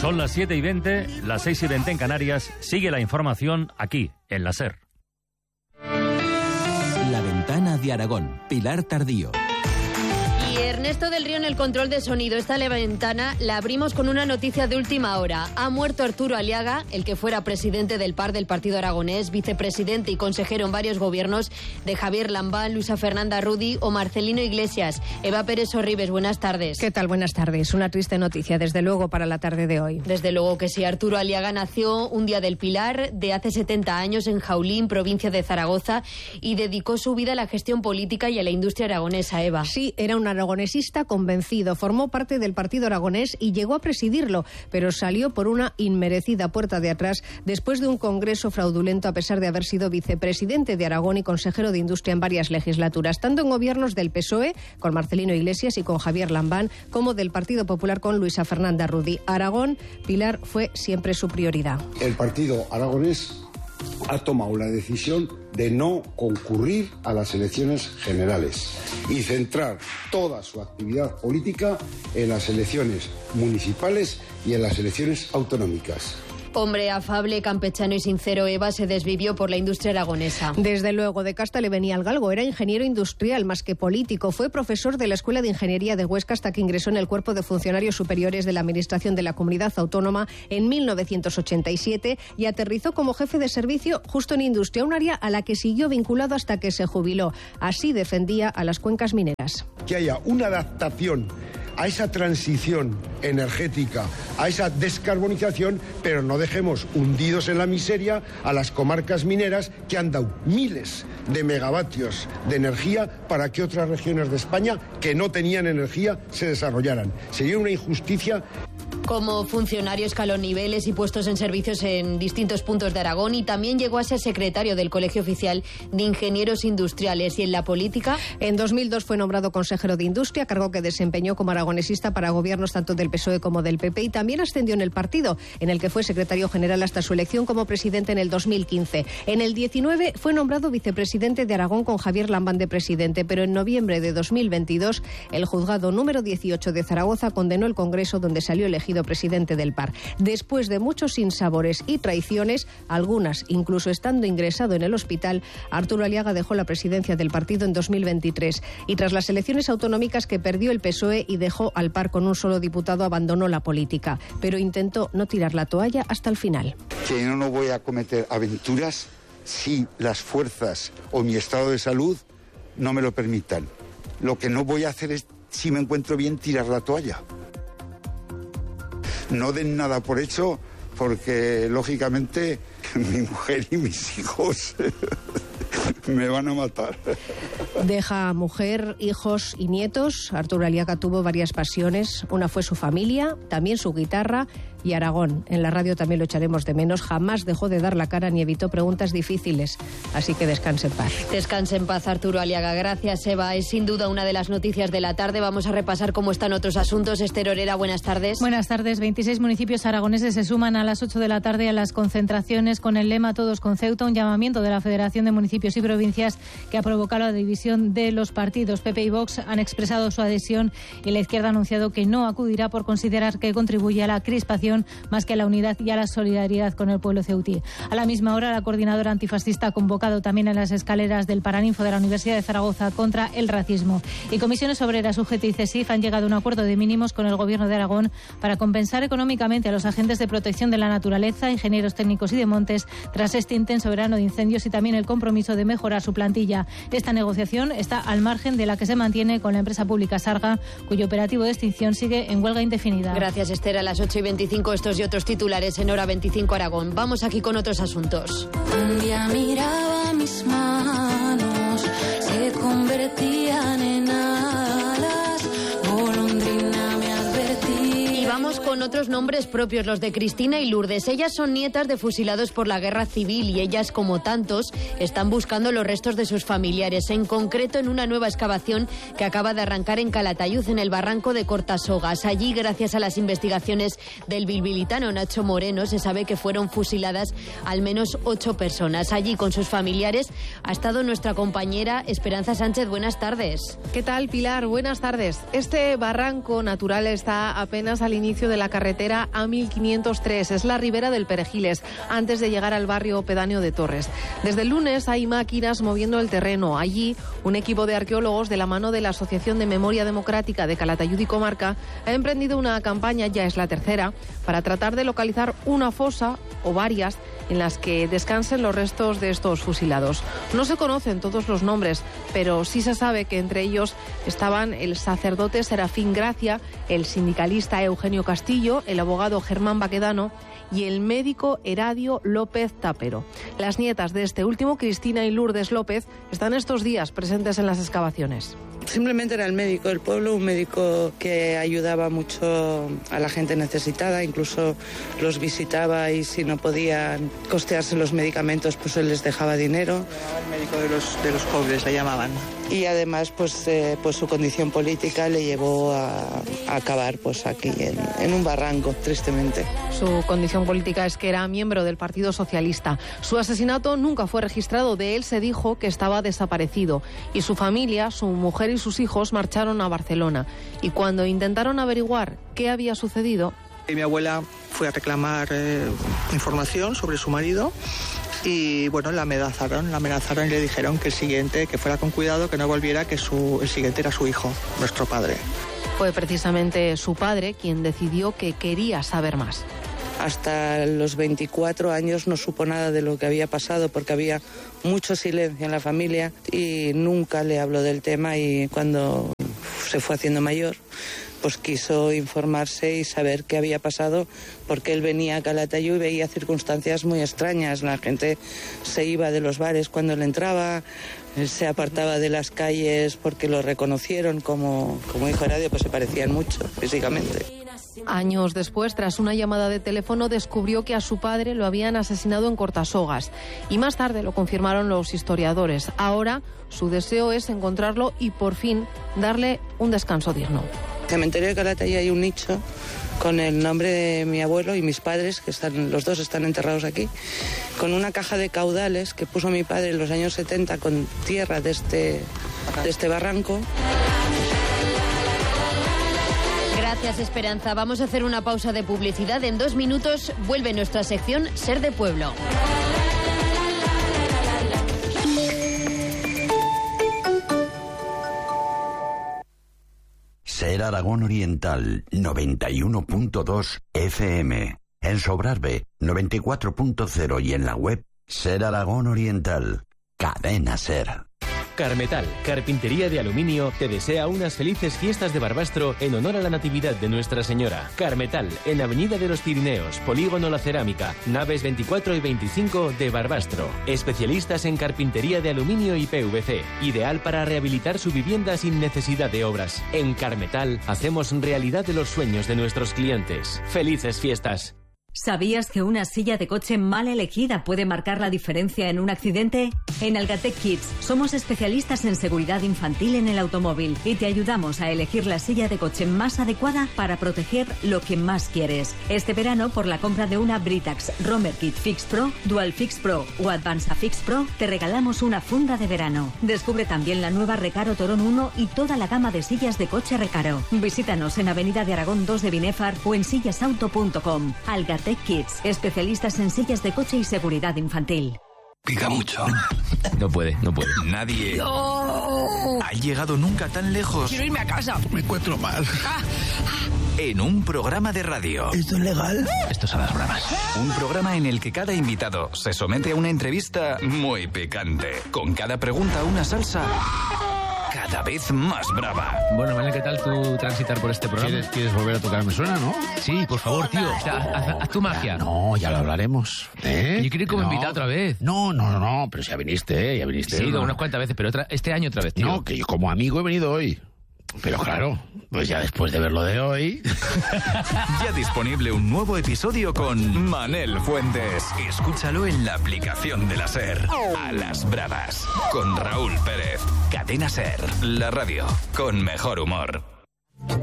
Son las 7:20, las 6:20 en Canarias. Sigue la información aquí, en la SER. La Ventana de Aragón, Pilar Tardío. Y Ernesto del Río en el control de sonido. Esta ventana la abrimos con una noticia de última hora. Ha muerto Arturo Aliaga, el que fuera presidente del PAR del Partido Aragonés, vicepresidente y consejero en varios gobiernos de Javier Lambán, Luisa Fernanda Rudi o Marcelino Iglesias. Eva Pérez Sorribes, buenas tardes. ¿Qué tal? Buenas tardes. Una triste noticia, desde luego, para la tarde de hoy. Desde luego que sí. Arturo Aliaga nació un día del Pilar de hace 70 años en Jaulín, provincia de Zaragoza, y dedicó su vida a la gestión política y a la industria aragonesa, Eva. Sí, era un aragonesista convencido, formó parte del Partido Aragonés y llegó a presidirlo, pero salió por una inmerecida puerta de atrás después de un congreso fraudulento, a pesar de haber sido vicepresidente de Aragón y consejero de Industria en varias legislaturas, tanto en gobiernos del PSOE con Marcelino Iglesias y con Javier Lambán, como del Partido Popular con Luisa Fernanda Rudi. Aragón, Pilar, fue siempre su prioridad. El Partido Aragonés ha tomado la decisión de no concurrir a las elecciones generales y centrar toda su actividad política en las elecciones municipales y en las elecciones autonómicas. Hombre afable, campechano y sincero, Eva, se desvivió por la industria aragonesa. Desde luego, de casta le venía al galgo. Era ingeniero industrial más que político. Fue profesor de la Escuela de Ingeniería de Huesca hasta que ingresó en el Cuerpo de Funcionarios Superiores de la Administración de la Comunidad Autónoma en 1987 y aterrizó como jefe de servicio justo en industria, un área a la que siguió vinculado hasta que se jubiló. Así defendía a las cuencas mineras. Que haya una adaptación a esa transición energética, a esa descarbonización, pero no dejemos hundidos en la miseria a las comarcas mineras que han dado miles de megavatios de energía para que otras regiones de España que no tenían energía se desarrollaran. Sería una injusticia. Como funcionario escaló niveles y puestos en servicios en distintos puntos de Aragón y también llegó a ser secretario del Colegio Oficial de Ingenieros Industriales. ¿Y en la política? En 2002 fue nombrado consejero de Industria, cargo que desempeñó como aragonesista para gobiernos tanto del PSOE como del PP, y también ascendió en el partido, en el que fue secretario general hasta su elección como presidente en el 2015. En el 19 fue nombrado vicepresidente de Aragón con Javier Lambán de presidente, pero en noviembre de 2022 el juzgado número 18 de Zaragoza condenó el Congreso donde salió elegido presidente del PAR. Después de muchos sinsabores y traiciones, algunas incluso estando ingresado en el hospital, Arturo Aliaga dejó la presidencia del partido en 2023 y tras las elecciones autonómicas que perdió el PSOE y dejó al PAR con un solo diputado, abandonó la política, pero intentó no tirar la toalla hasta el final. Que no voy a cometer aventuras si las fuerzas o mi estado de salud no me lo permitan. Lo que no voy a hacer es, si me encuentro bien, tirar la toalla. No den nada por hecho, porque lógicamente mi mujer y mis hijos me van a matar. Deja mujer, hijos y nietos. Arturo Aliaga tuvo varias pasiones. Una fue su familia, también su guitarra y Aragón. En la radio también lo echaremos de menos. Jamás dejó de dar la cara ni evitó preguntas difíciles. Así que descanse en paz. Descanse en paz, Arturo Aliaga. Gracias, Eva. Es sin duda una de las noticias de la tarde. Vamos a repasar cómo están otros asuntos. Esther Orera, buenas tardes. Buenas tardes. 26 municipios aragoneses se suman a las 8 de la tarde a las concentraciones con el lema Todos con Ceuta, un llamamiento de la Federación de Municipios y Provincias que ha provocado la división de los partidos. PP y Vox han expresado su adhesión y la izquierda ha anunciado que no acudirá por considerar que contribuye a la crispación más que a la unidad y a la solidaridad con el pueblo ceutí. A la misma hora, la coordinadora antifascista ha convocado también en las escaleras del Paraninfo de la Universidad de Zaragoza contra el racismo. Y Comisiones Obreras, UGT y CESIF han llegado a un acuerdo de mínimos con el Gobierno de Aragón para compensar económicamente a los agentes de protección de la naturaleza, ingenieros técnicos y de montes tras este intenso verano de incendios y también el compromiso de mejorar su plantilla. Esta negociación está al margen de la que se mantiene con la empresa pública Sarga, cuyo operativo de extinción sigue en huelga indefinida. Gracias, Esther. A las 8:25 estos y otros titulares en Hora 25 Aragón. Vamos aquí con otros asuntos. Un día miraba mis manos, se convertían en alas, golondrina me advertía. Y vamos con otros nombres propios, los de Cristina y Lourdes. Ellas son nietas de fusilados por la guerra civil y ellas, como tantos, están buscando los restos de sus familiares, en concreto en una nueva excavación que acaba de arrancar en Calatayud, en el barranco de Cortasogas. Allí, gracias a las investigaciones del bilbilitano Nacho Moreno, se sabe que fueron fusiladas al menos 8 personas. Allí, con sus familiares, ha estado nuestra compañera Esperanza Sánchez. Buenas tardes. ¿Qué tal, Pilar? Buenas tardes. Este barranco natural está apenas alineado inicio de la carretera A1503. Es la ribera del Perejiles, antes de llegar al barrio pedáneo de Torres. Desde el lunes hay máquinas moviendo el terreno. Allí, un equipo de arqueólogos, de la mano de la Asociación de Memoria Democrática de Calatayud y Comarca, ha emprendido una campaña, ya es la tercera, para tratar de localizar una fosa o varias en las que descansen los restos de estos fusilados. No se conocen todos los nombres, pero sí se sabe que entre ellos estaban el sacerdote Serafín Gracia, el sindicalista Eugenio Castillo, el abogado Germán Baquedano y el médico Heradio López Tapero. Las nietas de este último, Cristina y Lourdes López, están estos días presentes en las excavaciones. Simplemente era el médico del pueblo, un médico que ayudaba mucho a la gente necesitada, incluso los visitaba y si no podían costearse los medicamentos, pues él les dejaba dinero. El médico de los pobres le llamaban. Y además, pues su condición política le llevó a acabar pues aquí en un barranco, tristemente. Su condición política es que era miembro del Partido Socialista. Su asesinato nunca fue registrado. De él se dijo que estaba desaparecido. Y su familia, su mujer y sus hijos marcharon a Barcelona. Y cuando intentaron averiguar qué había sucedido... Mi abuela fue a reclamar información sobre su marido y bueno, la amenazaron y le dijeron que el siguiente, que fuera con cuidado, que no volviera, que el siguiente era su hijo, nuestro padre. Fue precisamente su padre quien decidió que quería saber más. Hasta los 24 años no supo nada de lo que había pasado porque había mucho silencio en la familia y nunca le habló del tema, y cuando se fue haciendo mayor pues quiso informarse y saber qué había pasado, porque él venía a Calatayud y veía circunstancias muy extrañas. La gente se iba de los bares cuando él entraba, él se apartaba de las calles porque lo reconocieron como hijo Heradio, pues se parecían mucho físicamente. Años después, tras una llamada de teléfono, descubrió que a su padre lo habían asesinado en Cortasogas. Y más tarde lo confirmaron los historiadores. Ahora su deseo es encontrarlo y por fin darle un descanso digno. En el cementerio de Calatayud hay un nicho con el nombre de mi abuelo y mis padres, que los dos están enterrados aquí, con una caja de caudales que puso mi padre en los años 70 con tierra de este barranco. Gracias, Esperanza. Vamos a hacer una pausa de publicidad. En 2 minutos vuelve nuestra sección Ser de Pueblo. Ser Aragón Oriental, 91.2 FM. En Sobrarbe, 94.0 y en la web Ser Aragón Oriental. Cadena Ser. Carmetal, carpintería de aluminio, te desea unas felices fiestas de Barbastro en honor a la Natividad de Nuestra Señora. Carmetal, en Avenida de los Pirineos, Polígono La Cerámica, naves 24 y 25 de Barbastro. Especialistas en carpintería de aluminio y PVC, ideal para rehabilitar su vivienda sin necesidad de obras. En Carmetal, hacemos realidad de los sueños de nuestros clientes. ¡Felices fiestas! ¿Sabías que una silla de coche mal elegida puede marcar la diferencia en un accidente? En Algatec Kids somos especialistas en seguridad infantil en el automóvil y te ayudamos a elegir la silla de coche más adecuada para proteger lo que más quieres. Este verano, por la compra de una Britax Romer Kit Fix Pro, Dual Fix Pro o Advanza Fix Pro, te regalamos una funda de verano. Descubre también la nueva Recaro Torón 1 y toda la gama de sillas de coche Recaro. Visítanos en Avenida de Aragón 2 de Binefar o en sillasauto.com. Algatec Kids, especialistas en sillas de coche y seguridad infantil. Pica mucho. No puede. Nadie ¡No! ha llegado nunca tan lejos. Quiero irme a casa. Me encuentro mal. En un programa de radio. ¿Esto es legal? Esto es a las bravas. Un programa en el que cada invitado se somete a una entrevista muy picante. Con cada pregunta una salsa cada vez más brava. Bueno, Manel, ¿qué tal tú transitar por este programa? ¿Quieres volver a tocar Me Suena, no? Sí, por favor, tío. Haz tu magia. No, ya lo hablaremos. Yo quiero ir como invitado otra vez. No, pero ya viniste. Sí, unas cuantas veces, pero este año otra vez, tío. No, que yo como amigo he venido hoy. Pero claro, pues ya después de ver lo de hoy... Ya disponible un nuevo episodio con Manel Fuentes. Escúchalo en la aplicación de la SER. A las bravas. Con Raúl Pérez. Cadena SER. La radio con mejor humor.